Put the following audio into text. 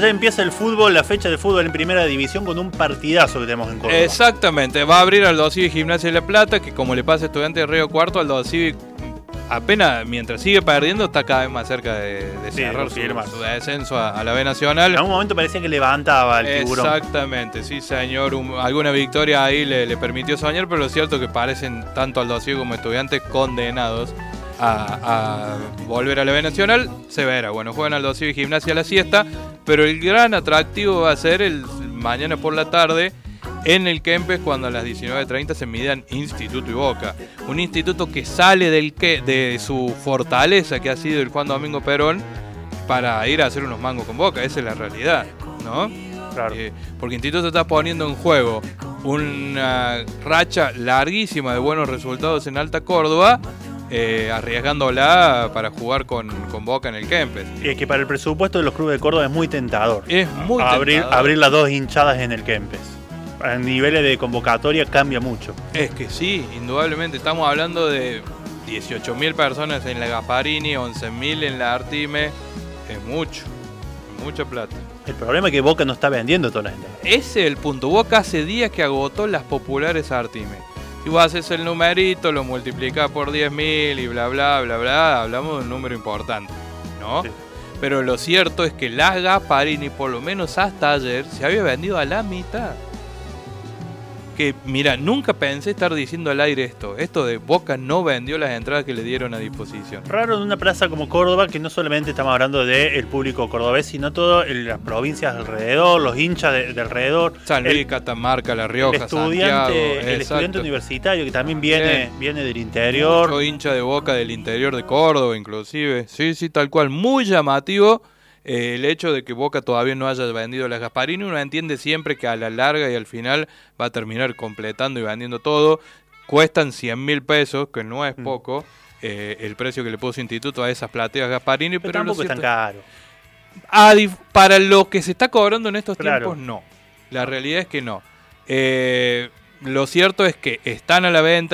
ya empieza el fútbol, la fecha de fútbol en primera división con un partidazo que tenemos en Córdoba. Exactamente, va a abrir Aldo Civi Gimnasia de La Plata, que como le pasa a Estudiantes de Río Cuarto, Aldo Civi apenas, mientras sigue perdiendo, está cada vez más cerca de cerrar su descenso a la B Nacional. En algún momento parecía que levantaba el tiburón. Exactamente, sí señor, alguna victoria ahí le permitió soñar, pero lo cierto es que parecen tanto Aldo Civi como Estudiantes condenados a volver a la B Nacional. Severa, bueno, juegan Aldo Civi Gimnasia a la siesta, pero el gran atractivo va a ser el mañana por la tarde en el Kempes, cuando a las 19:30 se midan Instituto y Boca. Un Instituto que sale de su fortaleza, que ha sido el Juan Domingo Perón, para ir a hacer unos mangos con Boca. Esa es la realidad, ¿no? Claro. Porque Instituto está poniendo en juego una racha larguísima de buenos resultados en Alta Córdoba, arriesgándola para jugar con Boca en el Kempes. Y es que para el presupuesto de los clubes de Córdoba es muy tentador. Es muy tentador. Abrir las dos hinchadas en el Kempes. A niveles de convocatoria cambia mucho. Es que sí, indudablemente. Estamos hablando de 18.000 personas en la Gasparini, 11.000 en la Artime. Es mucho, mucha plata. El problema es que Boca no está vendiendo todas las entradas. Ese es el punto. Boca hace días que agotó las populares Artime. Si vos haces el numerito, lo multiplicás por 10.000 y bla, bla, bla, bla, hablamos de un número importante, ¿no? Sí. Pero lo cierto es que la Gasparini, por lo menos hasta ayer, se había vendido a la mitad. Que, mira, nunca pensé estar diciendo al aire esto de Boca no vendió las entradas que le dieron a disposición. Raro en una plaza como Córdoba, que no solamente estamos hablando del público cordobés, sino todo en las provincias alrededor, los hinchas de alrededor. San Luis, Catamarca, La Rioja, Santiago. El estudiante universitario, que también viene del interior. Mucho hincha de Boca del interior de Córdoba, inclusive. Sí, tal cual, muy llamativo. El hecho de que Boca todavía no haya vendido las Gasparini, uno entiende siempre que a la larga y al final va a terminar completando y vendiendo todo. Cuestan 100.000 pesos, que no es poco, el precio que le puso Instituto a esas plateas Gasparini. Pero tampoco es tan caro. Para lo que se está cobrando en estos tiempos, no. La realidad es que no. Lo cierto es que están a la venta